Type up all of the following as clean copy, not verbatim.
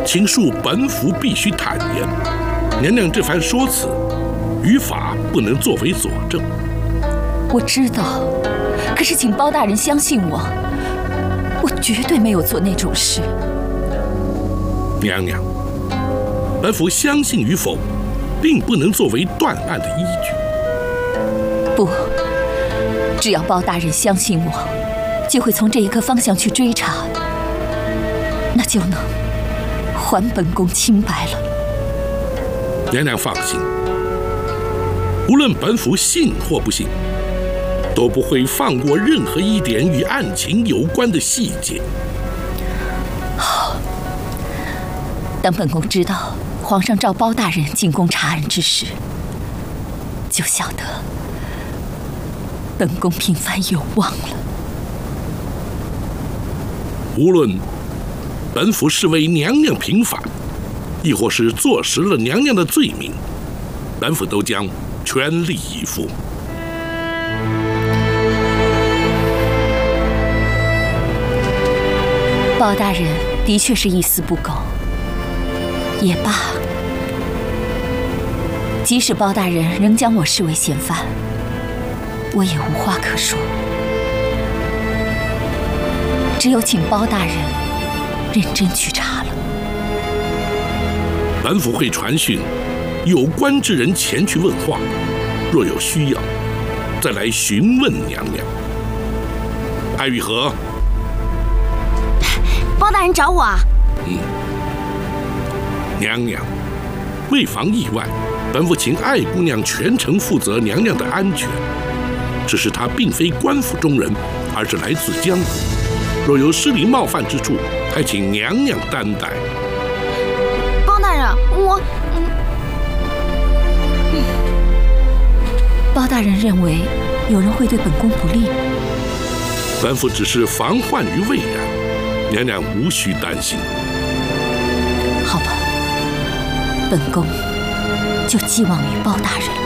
请恕本府必须坦言，娘娘这番说辞，于法不能作为佐证。 我知道，可是请包大人相信我，我绝对没有做那种事。 娘娘，本府相信与否，并不能作为断案的依据。 不，只要包大人相信我，就会从这一个方向去追查，那就能还本宫清白了。 娘娘放心，无论本府信或不信，都不会放过任何一点与案情有关的细节。 好，等本宫知道皇上召包大人进宫查案之时，就晓得本宫平反有望了。 无论本府是为娘娘平反，亦或是坐实了娘娘的罪名，本府都将全力以赴。 包大人的确是一丝不苟，也罢，即使包大人仍将我视为嫌犯，我也无话可说。只有请包大人认真去查了。 本府会传讯有关之人前去问话，若有需要，再来询问娘娘。爱玉和， 包大人找我啊？ 娘娘，为防意外，本府请爱姑娘全程负责娘娘的安全。只是她并非官府中人，而是来自江湖。若有失礼冒犯之处，还请娘娘担待。 包大人， 包大人认为有人会对本宫不利， 本府只是防患于未然，娘娘无需担心。 好吧，本宫就寄望于包大人了。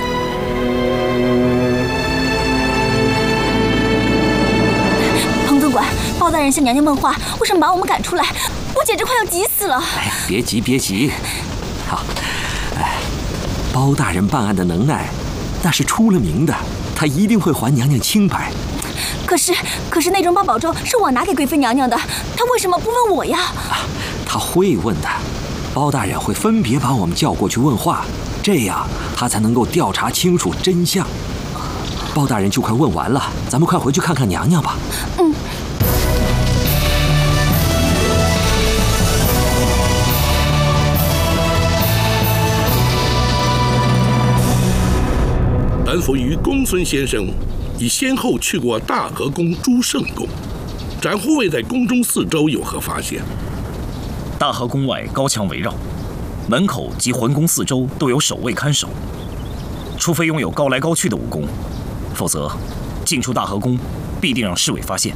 彭总管，包大人向娘娘问话，为什么把我们赶出来？我简直快要急死了！ 哎，别急别急，好，包大人办案的能耐，那是出了名的，他一定会还娘娘清白。 可是那种八宝粥是我拿给贵妃娘娘的，她为什么不问我呀？ 他会问的，包大人会分别把我们叫过去问话，这样他才能够调查清楚真相。包大人就快问完了，咱们快回去看看娘娘吧。 本府与公孙先生已先后去过大和宫、朱圣宫，展护卫在宫中四周有何发现？ 大和宫外高墙围绕，门口及魂宫四周都有守卫看守。除非拥有高来高去的武功，否则进出大和宫必定让侍卫发现。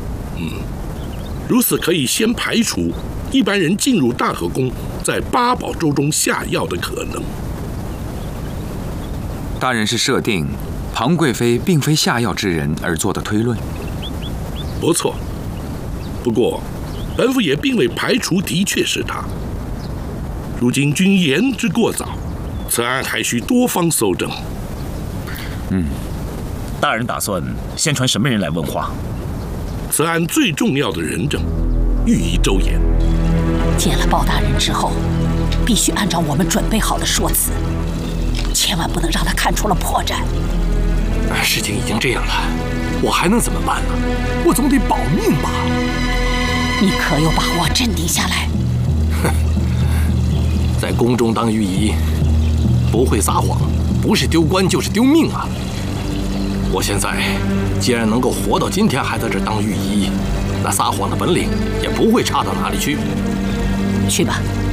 如此可以先排除一般人进入大和宫在八宝粥中下药的可能。 大人是设定庞贵妃并非下药之人而做的推论。 不错，不过本府也并未排除的确是他。如今均言之过早，此案还需多方搜证。 大人打算先传什么人来问话？ 此案最重要的人证，御医周延。 见了包大人之后，必须按照我们准备好的说辞，千万不能让他看出了破绽。 事情已经这样了，我还能怎么办呢？我总得保命吧。 你可有把握镇定下来？ 在宫中当御医，不会撒谎，不是丢官就是丢命啊！我现在既然能够活到今天，还在这当御医，那撒谎的本领也不会差到哪里去。 去吧。